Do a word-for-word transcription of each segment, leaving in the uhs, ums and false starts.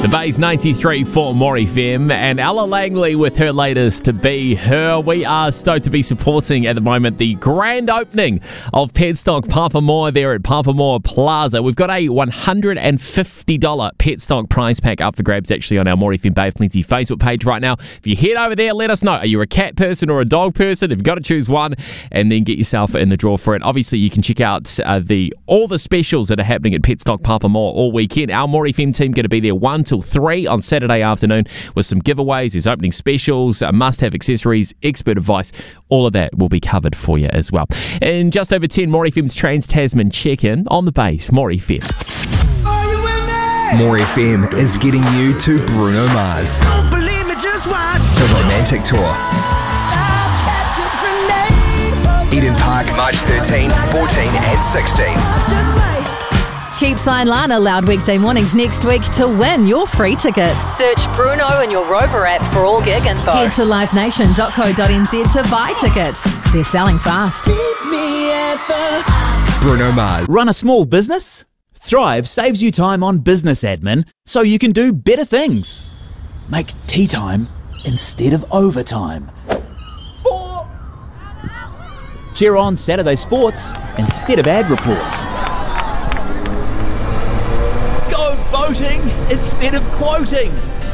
The Bay's ninety-three for More F M, and Ella Langley with her latest To Be Her. We are stoked to be supporting at the moment the grand opening of Petstock Papamoa there at Papamoa Plaza. We've got a one hundred fifty dollars Petstock prize pack up for grabs actually on our More F M Bay of Plenty Facebook page right now. If you head over there, let us know. Are you a cat person or a dog person? If you've got to choose one, and then get yourself in the draw for it. Obviously, you can check out uh, the all the specials that are happening at Petstock Papamoa all weekend. Our More F M team going to be there one till three on Saturday afternoon with some giveaways. There's opening specials, uh, must-have accessories, expert advice. All of that will be covered for you as well. In just over ten, More F M's Trans-Tasman check-in on the base. More F M. More F M is getting you to Bruno Mars. Don't believe me, just watch. The Romantic Tour. Eden Park, March thirteenth, fourteenth and sixteenth. Keep Sign Lana loud weekday mornings next week to win your free tickets. Search Bruno in your Rover app for all gig info. Head to live nation dot co dot n z to buy tickets. They're selling fast. Bruno Mars. Run a small business? Thrive saves you time on business admin so you can do better things. Make tea time instead of overtime. Four. Cheer on Saturday sports instead of ad reports. Go boating instead of quoting.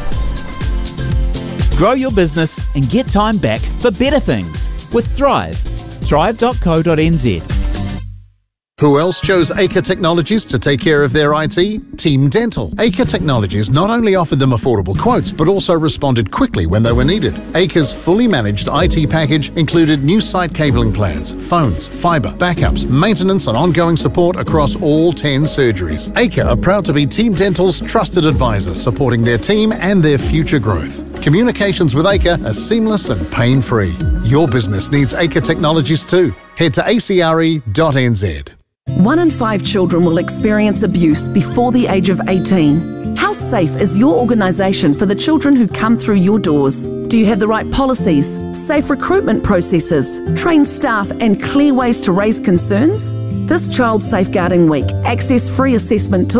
Grow your business and get time back for better things with Thrive. thrive dot co dot n z. Who else chose Acre Technologies to take care of their I T? Team Dental. Acre Technologies not only offered them affordable quotes, but also responded quickly when they were needed. Acre's fully managed I T package included new site cabling plans, phones, fibre, backups, maintenance and ongoing support across all ten surgeries. Acre are proud to be Team Dental's trusted advisor, supporting their team and their future growth. Communications with Acre are seamless and pain-free. Your business needs Acre Technologies too. Head to a c r e dot n z. One in five children will experience abuse before the age of eighteen. How safe is your organisation for the children who come through your doors? Do you have the right policies, safe recruitment processes, trained staff and clear ways to raise concerns? This Child Safeguarding Week, access free assessment tools